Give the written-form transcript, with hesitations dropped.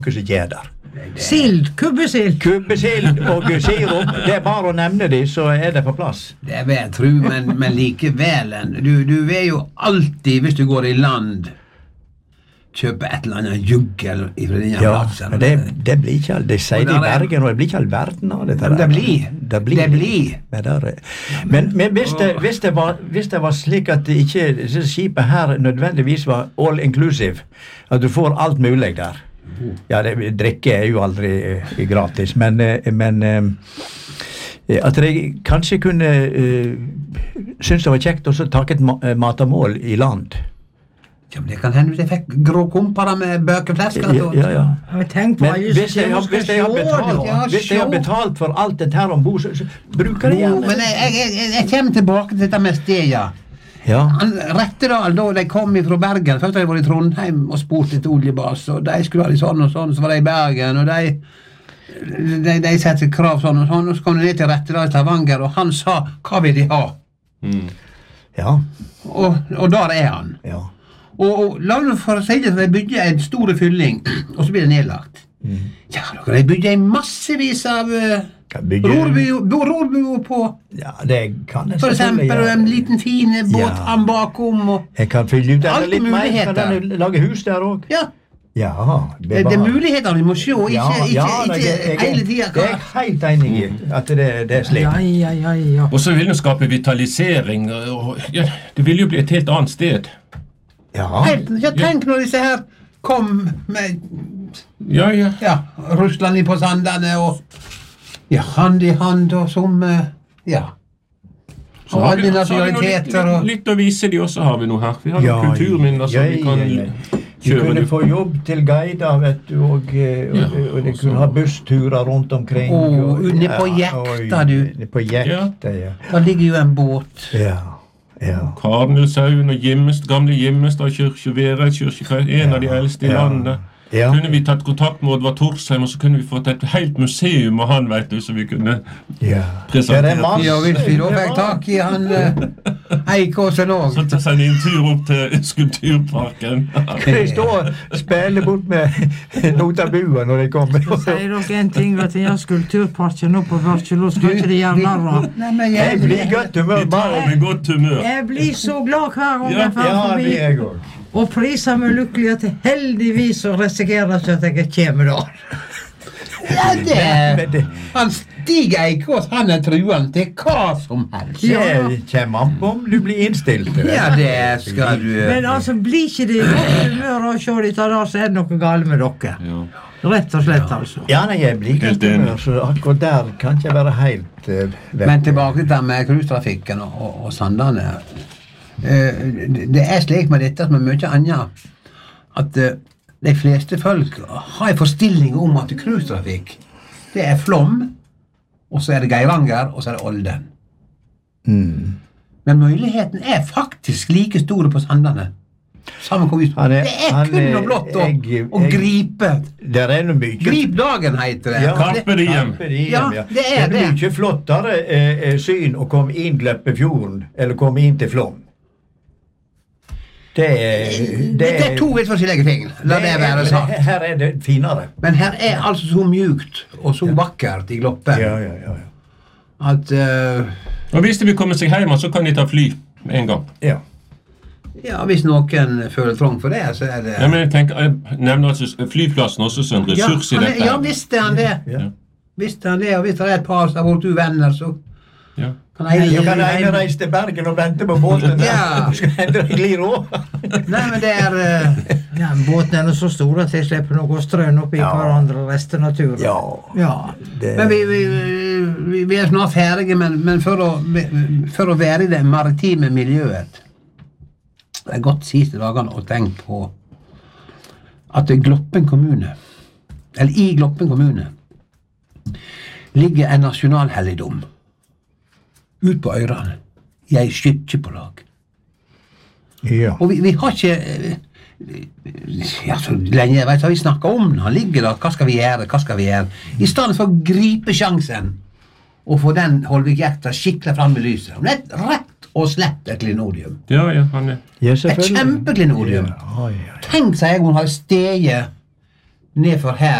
som gjør Sild, kubbesild. Kubbesild og sirup, det bare å nevne de, så det på plass. Det vil jeg tro, men likevel, du vil jo alltid, hvis du går i land, kjøpe et eller annet juggel fra denne platsen. Det blir ikke all, det sier de i Bergen, og det blir ikke all verden av dette. Det blir. Men hvis det var slik at ikke skipet her nødvendigvis var all inclusive, at du får alt mulig der. Ja, drikke jo aldri gratis, men at jeg kanskje kunne synes det var kjekt å ta et matamål i land. Ja, men det kan hende hvis jeg fikk grå kumpere med bøkeflesk. Ja. Men hvis jeg har betalt for alt dette her ombord, så bruker jeg gjerne. Men jeg kommer tilbake til dette med stedet. Ja. Rettedal, da de kom fra Bergen, først hadde de vært i Trondheim og spurt etter oljebas, og de skulle ha de sånn og sånn, så var de i Bergen, og de setter krav sånn og sånn, og så kom de ned til Rettedal i Stavanger, og han sa, hva vil de ha? Ja. Og der han. Ja. Og la meg for å si det, de bygde en stor fylling, og så blir det nedlagt. Ja, de bygde en massevis av rorbuer på. Ja, det kan jeg for eksempel, en liten fine båt han bakom. Jeg kan fylle ut der litt mer, kan jeg lage hus der også? Ja. Ja, det muligheter vi må se, ikke hele tiden. Det jeg helt enig i, at det slik. Ja. Og så vil det skape vitalisering, og det vil jo bli et helt annet sted. Ja. Tenk når disse her kom med Russland på sandene og hand i hand og som så har vi litt å vise de også, har vi noe her. Vi har noen kulturminner som vi kan kjøre. Du kunne få jobb til guider, vet du, og de kunne ha bussturer rundt omkring. Nede på Jekta, du. Nede på Jekta, ja. Da ligger jo en båt. Ja. Karnelshaugen og gamle Gimmestad kyrkje, Vereid kyrkje, en av de eldste i landet. Kunne vi tatt kontakt med Oddvar Torsheim, og så kunne vi fått et helt museum av han, vet du, så vi kunne presentere. Ja, hvis vi da fikk tak i han Eikåsen også. Så sende en tur opp til Skulpturparken. De står og spiller bort med Notabua når de kommer. Så sier dere en ting, at jeg har Skulpturparken oppe på Vørkjelo, skal ikke de gjøre narra. Jeg blir godt humør. Jeg blir så glad hver gang jeg får forbi. Ja, det jeg også. Og priser meg lykkelig at jeg heldigvis og risikerer ikke at jeg kommer da. Han Stig Eikås, han truende til hva som helst. Det kommer an på om du blir innstilt. Ja, det skal du. Men altså, blir ikke det godt humør å se de tar da, så det noe galt med dere. Rett og slett, altså. Ja, nei, jeg blir godt humør, så akkurat der kan ikke være helt Men tilbake til det med cruisetrafikken og Sandane. Det slik med dette som mye annet at de fleste folk har en forestilling om at cruisetrafikk det Flåm, og så det Geiranger, og så det Olden. Men muligheten faktisk like store på Sandane. Samme kom ut. Det kun og blått å gripe. Det noe mye. Grip dagen, heter det. Carpe diem. Ja, det det. Mye flottere syn å komme inn Gleppefjorden, eller komme inn til Flåm. Det to vidt forskjellige ting. La det være sagt. Her det finere. Men her altså så mjukt og så vakkert i Gloppen. Ja. At og hvis de vil komme seg hjem, så kan de ta fly med en gang. Ja, hvis noen føler trang for det, så det. Ja, men jeg nevner altså flyplassen også som en ressurs i dette. Ja, visste han det. Visste han det, og hvis det et par som har vært uvenner, så kan jeg reise til Bergen og vente på båten. Skal hende det glir over. Nei, men det båten så stor at jeg slipper noe strøn opp i hverandre resten av turen. Men vi snart ferdige, men for å være i det maritime miljøet, det godt siste dagene å tenke på at Gloppen kommune, eller i Gloppen kommune, ligger en nasjonalhelligdom ut på Øyrene i en skytjepålag. Og vi har ikke så lenge jeg vet, vi snakket om den. Han ligger der, hva skal vi gjøre? I stedet for å gripe sjansen og få den Holvik-jekta skikkelig frem i lyset. Det rett og slett et klinodium. Ja, han et kjempeklinodium. Tenk seg jeg hun har steget nedfor her